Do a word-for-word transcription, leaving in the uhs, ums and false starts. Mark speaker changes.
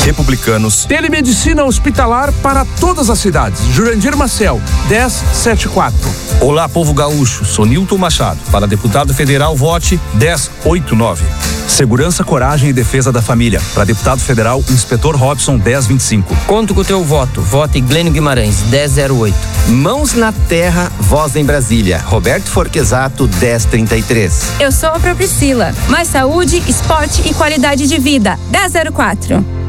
Speaker 1: Republicanos.
Speaker 2: Telemedicina hospitalar para todas as cidades. Jurandir Marcel, dez setenta e quatro.
Speaker 3: Olá, povo gaúcho. Sou Nilton Machado. Para deputado federal, vote dez oitenta e nove.
Speaker 1: Segurança, coragem e defesa da família. Para deputado federal, Inspetor Robson, dez vinte e cinco.
Speaker 4: Conto com o teu voto. Vote Glênio Guimarães, dez zero oito.
Speaker 5: Mãos na terra, voz em Brasília. Roberto Forquesato, dez trinta e três.
Speaker 6: Eu sou a Priscila. Mais saúde, esporte e qualidade de vida, dez zero quatro.